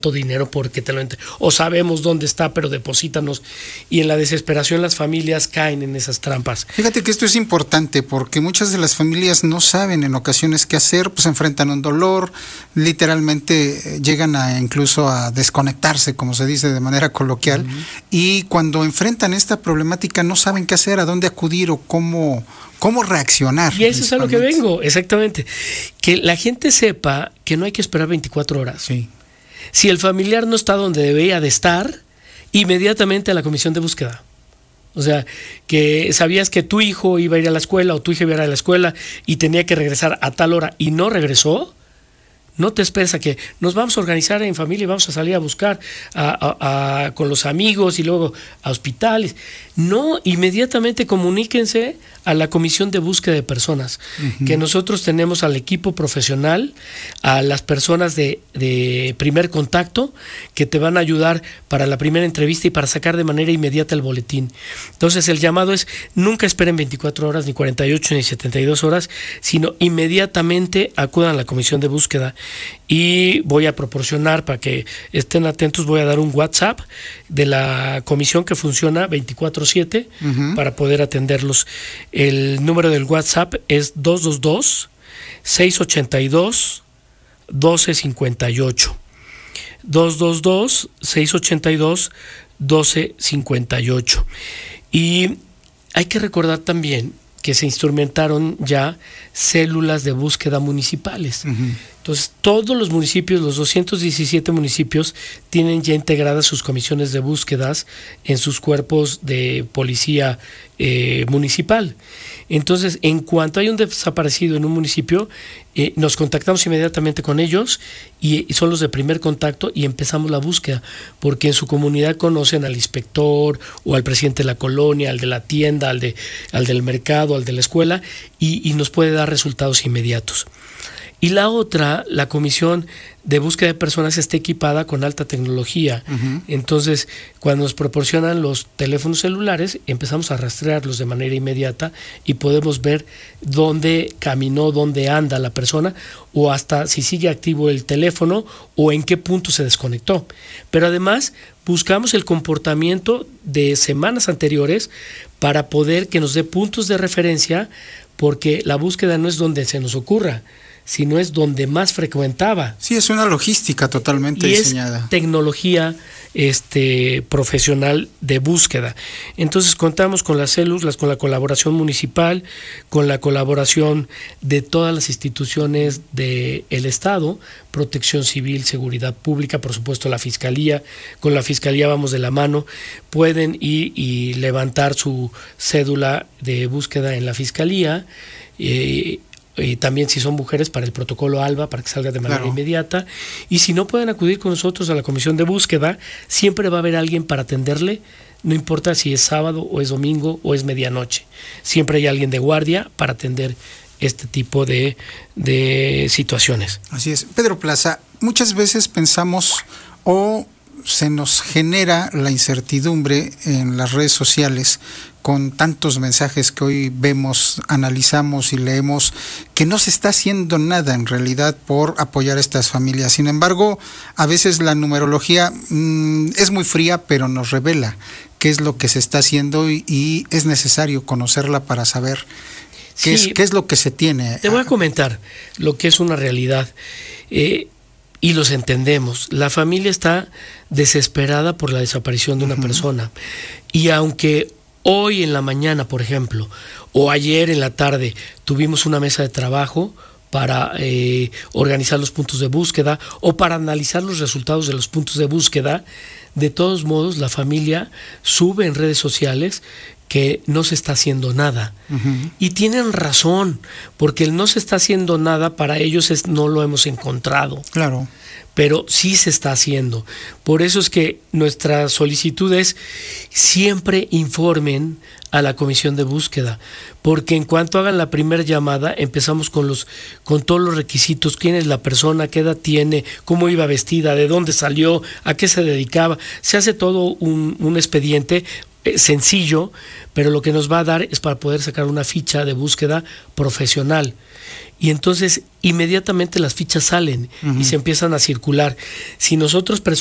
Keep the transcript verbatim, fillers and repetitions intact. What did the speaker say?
dinero porque te lo entre o sabemos dónde está, pero deposítanos, y en la desesperación las familias caen en esas trampas. Fíjate que esto es importante porque muchas de las familias no saben en ocasiones qué hacer, pues enfrentan un dolor, literalmente llegan a incluso a desconectarse, como se dice de manera coloquial, uh-huh. y cuando enfrentan esta problemática no saben qué hacer, a dónde acudir o cómo cómo reaccionar. Y eso es a lo que vengo, exactamente, que la gente sepa que no hay que esperar veinticuatro horas. Sí. Si el familiar no está donde debería de estar, inmediatamente a la comisión de búsqueda. O sea, que sabías que tu hijo iba a ir a la escuela o tu hija iba a ir a la escuela y tenía que regresar a tal hora y no regresó, no te esperes a que nos vamos a organizar en familia y vamos a salir a buscar a, a, a, con los amigos y luego a hospitales. No, inmediatamente comuníquense a la comisión de búsqueda de personas, uh-huh. que nosotros tenemos al equipo profesional, a las personas de, de primer contacto que te van a ayudar para la primera entrevista y para sacar de manera inmediata el boletín. Entonces el llamado es: nunca esperen veinticuatro horas, ni cuarenta y ocho, ni setenta y dos horas, sino inmediatamente acudan a la comisión de búsqueda. Y voy a proporcionar, para que estén atentos, voy a dar un WhatsApp de la comisión que funciona veinticuatro siete, uh-huh. para poder atenderlos. El número del WhatsApp es dos dos dos, seis ocho dos, uno dos cinco ocho. dos dos dos, seis ocho dos, uno dos cinco ocho. Y hay que recordar también que se instrumentaron ya células de búsqueda municipales. Uh-huh. Entonces, todos los municipios, los doscientos diecisiete municipios, tienen ya integradas sus comisiones de búsquedas en sus cuerpos de policía eh, municipal. Entonces, en cuanto hay un desaparecido en un municipio, eh, nos contactamos inmediatamente con ellos y, y son los de primer contacto y empezamos la búsqueda, porque en su comunidad conocen al inspector o al presidente de la colonia, al de la tienda, al, de, al del mercado, al de la escuela, y, y nos puede dar resultados inmediatos. Y la otra, la comisión de búsqueda de personas está equipada con alta tecnología. Uh-huh. Entonces, cuando nos proporcionan los teléfonos celulares, empezamos a rastrearlos de manera inmediata y podemos ver dónde caminó, dónde anda la persona, o hasta si sigue activo el teléfono o en qué punto se desconectó. Pero además, buscamos el comportamiento de semanas anteriores para poder que nos dé puntos de referencia, porque la búsqueda no es donde se nos ocurra, sino es donde más frecuentaba. Sí, es una logística totalmente y diseñada. Es tecnología este, profesional de búsqueda. Entonces contamos con las células, con la colaboración municipal, con la colaboración de todas las instituciones del Estado, Protección Civil, Seguridad Pública, por supuesto la Fiscalía. Con la Fiscalía vamos de la mano. Pueden ir y levantar su cédula de búsqueda en la Fiscalía, eh, y también si son mujeres para el protocolo ALBA, para que salga de manera claro. inmediata, y si no pueden acudir con nosotros a la comisión de búsqueda, siempre va a haber alguien para atenderle, no importa si es sábado o es domingo o es medianoche, siempre hay alguien de guardia para atender este tipo de, de situaciones. Así es. Pedro Plaza, muchas veces pensamos o se nos genera la incertidumbre en las redes sociales con tantos mensajes que hoy vemos, analizamos y leemos, que no se está haciendo nada en realidad por apoyar a estas familias. Sin embargo, a veces la numerología mmm, es muy fría, pero nos revela qué es lo que se está haciendo y, y es necesario conocerla para saber qué, sí, es, qué es lo que se tiene. Te voy a comentar lo que es una realidad. Eh, Y los entendemos. La familia está desesperada por la desaparición de una uh-huh. persona. Y aunque hoy en la mañana, por ejemplo, o ayer en la tarde, tuvimos una mesa de trabajo para eh, organizar los puntos de búsqueda o para analizar los resultados de los puntos de búsqueda, de todos modos la familia sube en redes sociales que no se está haciendo nada. Uh-huh. Y tienen razón, porque el no se está haciendo nada para ellos es no lo hemos encontrado. Claro. Pero sí se está haciendo. Por eso es que nuestra solicitud es siempre informen a la comisión de búsqueda, porque en cuanto hagan la primera llamada empezamos con los con todos los requisitos: quién es la persona, qué edad tiene, cómo iba vestida, de dónde salió, a qué se dedicaba. Se hace todo un, un expediente eh, sencillo, pero lo que nos va a dar es para poder sacar una ficha de búsqueda profesional. Y entonces inmediatamente las fichas salen uh-huh. y se empiezan a circular. Si nosotros